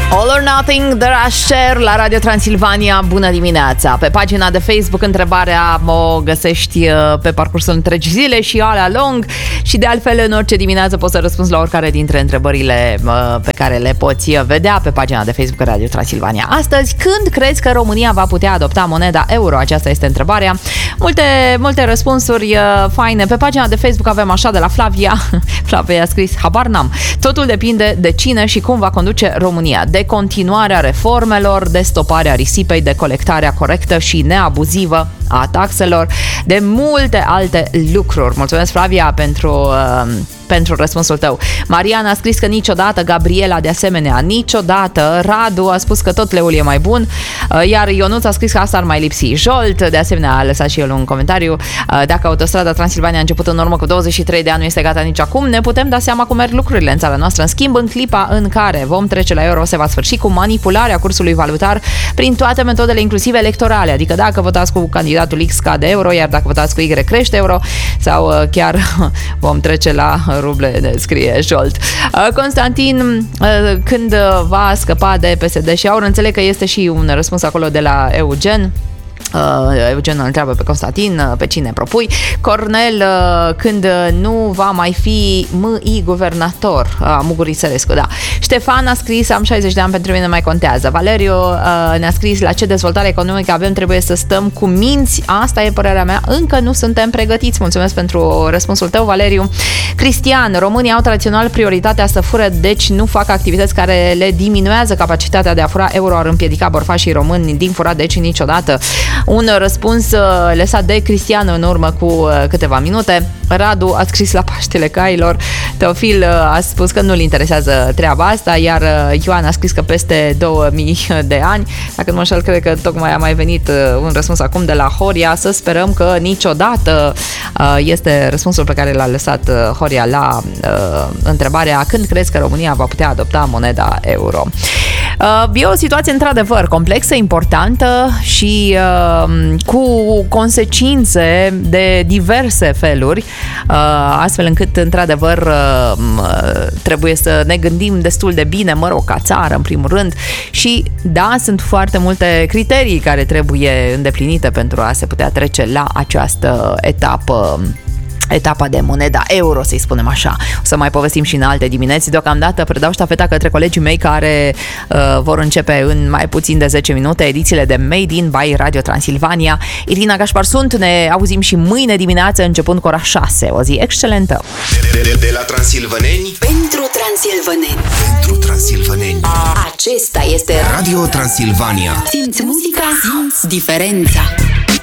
All or Nothing, The Rusher la Radio Transilvania. Bună dimineața! Pe pagina de Facebook întrebarea o găsești pe parcursul întregii zile și alea long și de altfel în orice dimineață poți să răspunzi la oricare dintre întrebările pe care le poți vedea pe pagina de Facebook Radio Transilvania. Astăzi, când crezi că România va putea adopta moneda euro? Aceasta este întrebarea. Multe răspunsuri faine. Pe pagina de Facebook avem așa de la Flavia. Flavia a scris, habar n-am. Totul depinde de cine și cum va conduce România. De continuarea reformelor, de stoparea risipei, de colectarea corectă și neabuzivă a taxelor, de multe alte lucruri. Mulțumesc, Flavia, pentru răspunsul tău. Mariana a scris că niciodată, Gabriela de asemenea, niciodată, Radu a spus că tot leul e mai bun, iar Ionuț a scris că asta ar mai lipsi. Jolt, de asemenea, a lăsat și el un comentariu, dacă autostrada Transilvania a început în urmă cu 23 de ani, nu este gata nici acum, ne putem da seama cum merg lucrurile în țara noastră. În schimb, în clipa în care vom trece la euro, se va sfârși cu manipularea cursului valutar prin toate metodele, inclusiv electorale, adică dacă votați cu candidatul X scade euro, iar dacă votați cu Y crește euro, sau chiar vom trece la ruble, scrie Jolt. Constantin, când va scăpa de PSD și Aur? Înțeleg că este și un răspuns acolo de la Eugen. Eugen îl întreabă pe Constantin, pe cine propui. Cornel, când nu va mai fi MI guvernator? Muguri Sărescu, da. Ștefan a scris, am 60 de ani, pentru mine mai contează. Valeriu ne-a scris, la ce dezvoltare economică avem, trebuie să stăm cu minți. Asta e părerea mea, încă nu suntem pregătiți. Mulțumesc pentru răspunsul tău, Valeriu. Cristian, românii au tradițional prioritatea să fură, deci nu fac activități care le diminuează capacitatea de a fura. Euro ar împiedica bărfașii români din furat, deci niciodată. Un răspuns lăsat de Cristian în urmă cu câteva minute. Radu a scris la Paștele Cailor. Teofil a spus că nu-l interesează treaba asta, iar Ioan a scris că peste 2000 de ani. Dacă nu mă înșel, cred că tocmai a mai venit un răspuns acum de la Horia. Să sperăm că niciodată, este răspunsul pe care l-a lăsat Horia la întrebarea când crezi că România va putea adopta moneda euro. E o situație într-adevăr complexă, importantă și cu consecințe de diverse feluri, astfel încât într-adevăr trebuie să ne gândim destul de bine, ca țară în primul rând, și da, sunt foarte multe criterii care trebuie îndeplinite pentru a se putea trece la această etapa de moneda euro, să-i spunem așa. O să mai povestim și în alte dimineți. Deocamdată predau ștafeta către colegii mei care vor începe în mai puțin de 10 minute edițiile de Made in by Radio Transilvania. Irina Gașpar sunt, ne auzim și mâine dimineață începând cu ora 6. O zi excelentă! De la transilvăneni pentru transilvăneni. Pentru transilvăneni. Acesta este Radio Transilvania. Simți muzica, simți diferența.